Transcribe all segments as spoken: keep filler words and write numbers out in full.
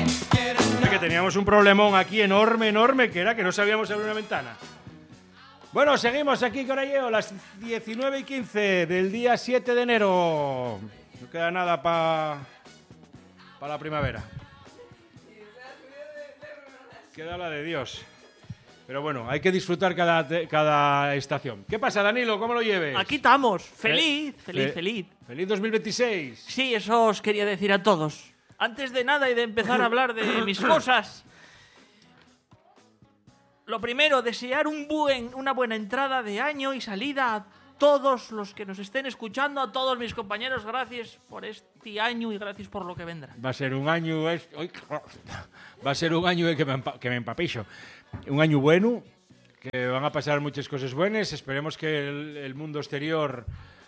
Que teníamos un problemón aquí enorme, enorme, que era que no sabíamos abrir una ventana. Bueno, seguimos aquí con Alleo, las diecinueve y quince del día siete de enero. No queda nada para pa la primavera. Queda la de Dios. Pero bueno, hay que disfrutar cada, cada estación. ¿Qué pasa, Danilo? ¿Cómo lo lleves? Aquí estamos. Feliz, Fe- feliz, fe- feliz. Feliz dos mil veintiséis. Sí, eso os quería decir a todos. Antes de nada y de empezar a hablar de mis cosas, lo primero, desear un buen, una buena entrada de año y salida a todos los que nos estén escuchando, a todos mis compañeros. Gracias por este año y gracias por lo que vendrá. Va a ser un año... es- uy, Va a ser un año que me, empa- que me empapillo. Un año bueno, que van a pasar muchas cosas buenas. Esperemos que el, el mundo exterior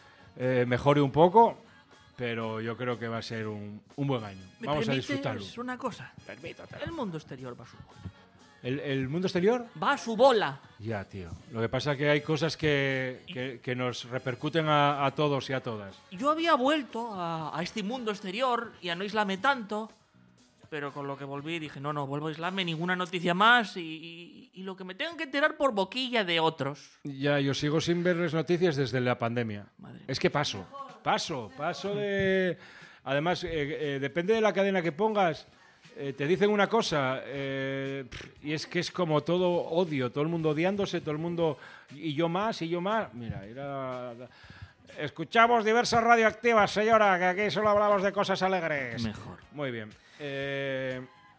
eh, mejore un poco, pero yo creo que va a ser un, un buen año. ¿Me Vamos a permites disfrutarlo. una cosa? El mundo exterior va a su bola. ¿El, el mundo exterior? Va a su bola. Ya, tío. Lo que pasa es que hay cosas que, que, que nos repercuten a, a todos y a todas. Yo había vuelto a, a este mundo exterior y a no aislarme tanto, pero con lo que volví dije, no, no, vuelvo a aislarme, ninguna noticia más y, y- y lo que me tengo que enterar por boquilla de otros. Ya, yo sigo sin ver las noticias desde la pandemia. Madre mía. Es que paso, paso, paso de... Además, eh, eh, depende de la cadena que pongas, eh, te dicen una cosa eh, y es que es como todo odio, todo el mundo odiándose, todo el mundo... Y yo más, y yo más. Mira, era... Escuchamos diversas radioactivas, señora, que aquí solo hablamos de cosas alegres. Mejor. Muy bien. Eh...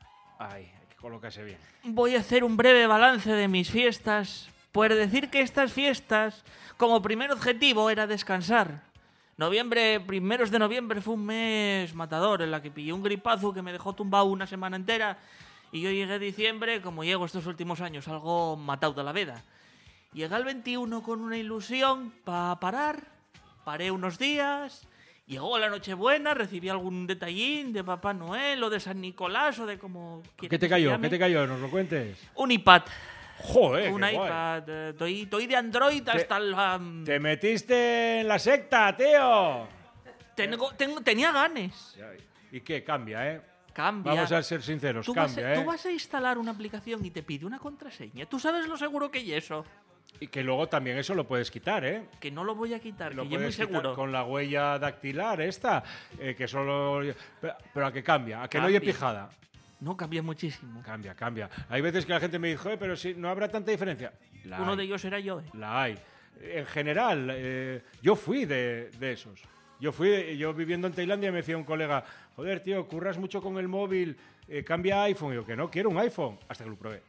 Ay, hay que colocarse bien. Voy a hacer un breve balance de mis fiestas, pues decir que estas fiestas, como primer objetivo, era descansar. Noviembre, primeros de noviembre fue un mes matador, en la que pillé un gripazo que me dejó tumbado una semana entera, y yo llegué a diciembre, como llego estos últimos años, algo matado de la vida. Llegué al veintiuno con una ilusión para parar, paré unos días, llegó la Nochebuena, recibí algún detallín de Papá Noel o de San Nicolás o de como ¿Qué quieras te que se cayó? llame. ¿Qué te cayó? ¿Nos lo cuentes? Un iPad. Joder, un qué guay. iPad. eh, Estoy, estoy de Android hasta la... mm, Te metiste en la secta, tío. tengo- tengo- tenía ganas. ¿Y qué? Cambia, ¿eh? Cambia. Vamos a ser sinceros, tú, vas cambia, a, ¿eh? tú vas a instalar una aplicación y te pide una contraseña. ¿Tú sabes lo seguro que es eso? Y que luego también eso lo puedes quitar, ¿eh? Que no lo voy a quitar, Lo que yo muy puedes quitar seguro. con la huella dactilar esta, eh, que solo... Pero, pero a que cambia, a que no haya Cambia. pijada. No, cambia muchísimo. Cambia, cambia. Hay veces que la gente me dice, "Joder, pero si no habrá tanta diferencia. La Uno hay, de ellos era yo. eh. La hay. En general, eh, yo fui de, de esos. Yo fui, yo viviendo en Tailandia me decía un colega, joder, tío, curras mucho con el móvil, eh, cambia a iPhone. Y yo, que no, quiero un iPhone. Hasta que lo probé.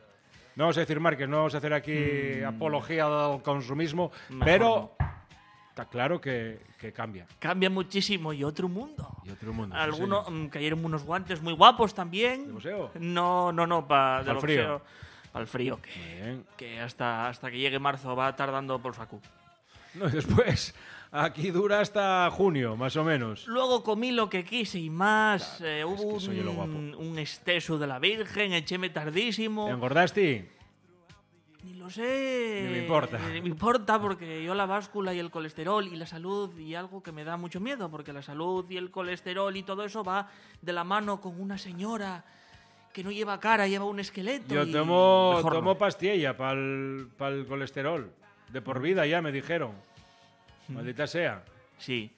No vamos a decir marcas, no vamos a hacer aquí apología del consumismo, Mejor pero está claro que, que cambia. Cambia muchísimo y otro mundo. Y otro mundo. sí, Algunos señor. mm, cayeron unos guantes muy guapos también. ¿De boxeo? No, no, no, para ¿Pa'l frío? Para el frío, que, Muy bien. que hasta, hasta que llegue marzo va tardando por saco. No, y después, aquí dura hasta junio, más o menos. Luego comí lo que quise y más. eh, es hubo que eso es lo guapo. un, un esteso de la Virgen, echéme tardísimo. ¿Engordaste? Ni lo sé. Ni me importa. Ni me importa porque yo la báscula y el colesterol y la salud y algo que me da mucho miedo porque la salud y el colesterol y todo eso va de la mano con una señora que no lleva cara, lleva un esqueleto. Yo y tomo, mejor tomo no. pastilla para el colesterol. De por vida ya, me dijeron. Maldita sea. Sí.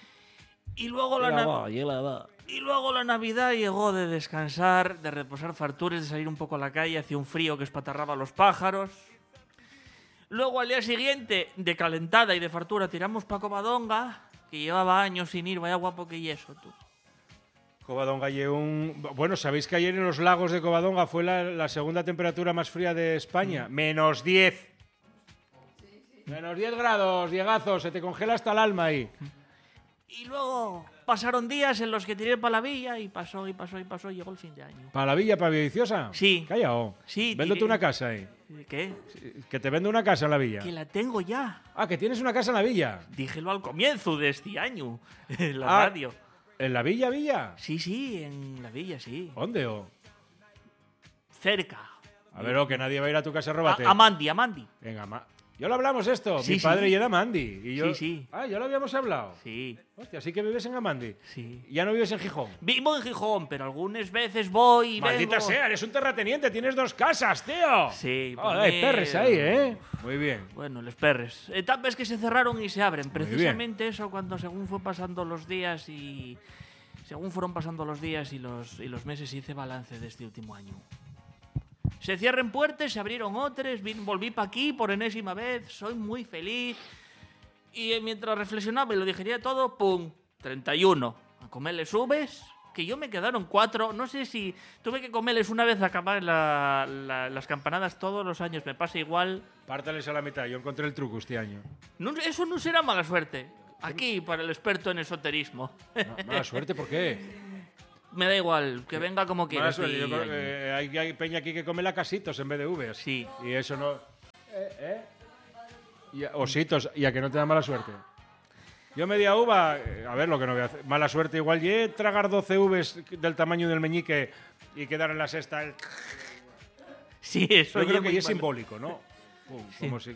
Y luego la, nav- y luego la Navidad llegó de descansar, de reposar fartures, de salir un poco a la calle, hacía un frío que espatarraba a los pájaros. Luego al día siguiente, de calentada y de fartura, tiramos pa' Covadonga, que llevaba años sin ir, vaya guapo que y eso, tú. Covadonga lleva un... Bueno, ¿sabéis que ayer en los lagos de Covadonga fue la, la segunda temperatura más fría de España? Menos diez. Menos diez grados, diegazos, se te congela hasta el alma ahí. Y luego pasaron días en los que tiré para la villa y pasó y pasó y pasó y llegó el fin de año. ¿Para la villa, para Villaviciosa? Sí. Callao. Sí, Véndote tiré- una casa ahí. ¿Qué? Que te vendo una casa en la villa. Que la tengo ya. Ah, que tienes una casa en la villa. Díjelo al comienzo de este año, en la Ah. radio. ¿En la villa, villa? Sí, sí, en la villa, sí. ¿Dónde? Oh? Cerca. A ver, oh, que nadie va a ir a tu casa a A, robarte. Amandi, Amandi. Venga, ma... Yo lo hablamos esto. Sí, Mi padre sí. y era Amandi. Y yo... Sí, sí. Ah, ya lo habíamos hablado. Sí, Hostia, así que vives en Amandi. sí. Ya no vives en Gijón. Vivo en Gijón, pero algunas veces voy y Maldita vengo. sea, eres un terrateniente, tienes dos casas, tío. Sí, Oh, pues hay mira. perres ahí, ¿eh? Muy bien. Bueno, los perres. Etapas que se cerraron y se abren. bien. Precisamente eso cuando según fue pasando los días y... Según fueron pasando los días y los, y los meses hice balance de este último año. Se cierren puertas, se abrieron otras, vin- volví para aquí por enésima vez, soy muy feliz. Y eh, mientras reflexionaba y lo digería todo, ¡pum! treinta y uno. A comerles ubes, que yo me quedaron cuatro. No sé si tuve que comerles una vez a acabar la- la- las campanadas todos los años. Me pasa igual. Pártales a la mitad, yo encontré el truco este año. No- eso no será mala suerte. Aquí, para el experto en esoterismo. Ma- Mala suerte, ¿por qué? Me da igual, que venga como quiera. Mala suerte, este yo creo año. que, eh, hay, hay peña aquí que come lacasitos en vez de uvas. Sí. Y eso no... ¿Eh? ¿Eh? Y a- ositos, y a que no te da mala suerte. Yo media uva, eh, a ver lo que no voy a hacer. Mala suerte igual, y tragar doce uvas del tamaño del meñique y quedar en la sexta. el- Sí, eso Yo creo ya que muy es mal. simbólico, ¿no? Pum, Como si...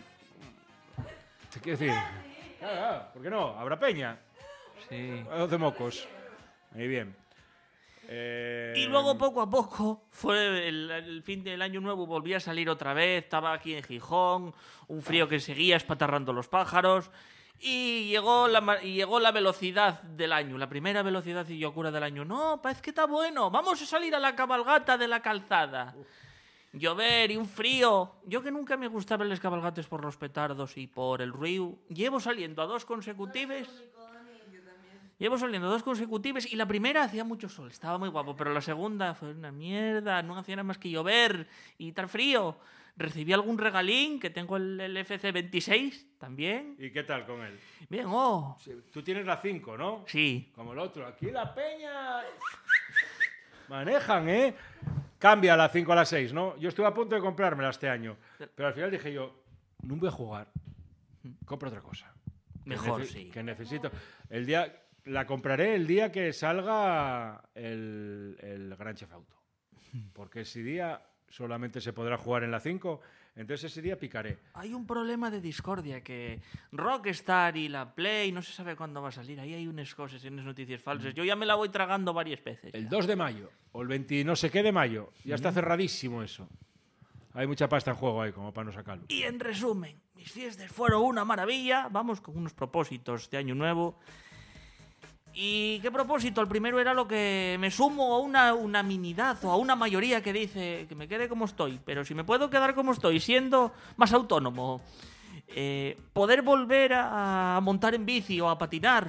Te quiero decir... Claro, claro, ¿por qué no? Habrá peña. Sí. A doce mocos. Muy bien. Eh, Y luego poco a poco, fue el, el fin del año nuevo, volví a salir otra vez, estaba aquí en Gijón, un frío que seguía espatarrando los pájaros, y llegó la, ma- y llegó la velocidad del año, la primera velocidad y locura del año. No, parece que está bueno, vamos a salir a la cabalgata de la calzada. Llover y un frío. Yo que nunca me gustaban las cabalgates por los petardos y por el ruido, llevo saliendo a dos consecutivas. Llevo saliendo dos consecutivas y la primera hacía mucho sol, estaba muy guapo, pero la segunda fue una mierda, no hacía nada más que llover y tal frío. Recibí algún regalín, que tengo el, el F C veintiséis también. ¿Y qué tal con él? Bien, oh. Tú tienes la cinco, ¿no? Sí. Como el otro. Aquí la peña... Manejan, ¿eh? Cambia la cinco a la seis, ¿no? Yo estuve a punto de comprármela este año. Pero al final dije yo, no voy a jugar. Compro otra cosa. Que Mejor, nece- sí. Que necesito... El día... La compraré el día que salga el, el Gran Theft Auto. Porque ese día solamente se podrá jugar en la cinco. Entonces ese día picaré. Hay un problema de discordia que Rockstar y la Play no se sabe cuándo va a salir. Ahí hay unas cosas y unas noticias falsas. Yo ya me la voy tragando varias veces. El ya. dos de mayo. O el veinte no sé qué de mayo. Ya está cerradísimo eso. Hay mucha pasta en juego ahí como para no sacarlo. Y en resumen, mis fiestas fueron una maravilla. Vamos con unos propósitos de año nuevo. ¿Y qué propósito? El primero era lo que me sumo a una unanimidad o a una mayoría que dice que me quede como estoy. Pero si me puedo quedar como estoy, siendo más autónomo, eh, poder volver a, a montar en bici o a patinar,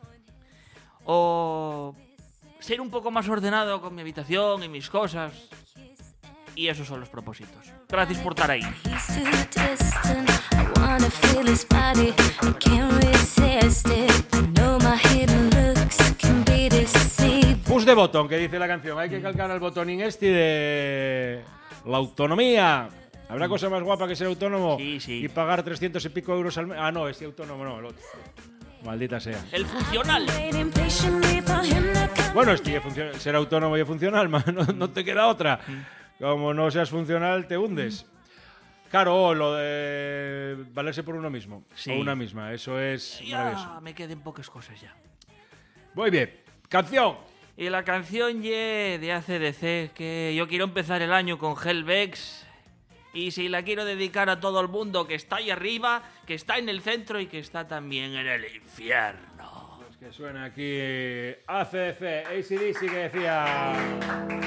o ser un poco más ordenado con mi habitación y mis cosas. Y esos son los propósitos. Gracias por estar ahí. He's too distant. I wanna feel his body. I can't resist it. I know my hidden looks can be deceived. Push de botón, que dice la canción. Hay que calcar al botonín este de la autonomía. ¿Habrá cosa más guapa que ser autónomo Sí, sí. y pagar trescientos y pico euros al mes? Ah, no, este autónomo no, el otro. Maldita sea. El funcional. Waiting patiently for him to come. Bueno, este ya funciona- ser autónomo y funcional, man, no, no te queda otra. Como no seas funcional, te hundes. Claro, lo de valerse por uno mismo. Sí. O una misma, eso es maravilloso. Ya me queden pocas cosas ya. Muy bien. Canción. Y la canción ye de A C D C, que yo quiero empezar el año con Hellvex. Y si la quiero dedicar a todo el mundo que está ahí arriba, que está en el centro y que está también en el infierno. Que suena aquí A C D C, A C D C que decía...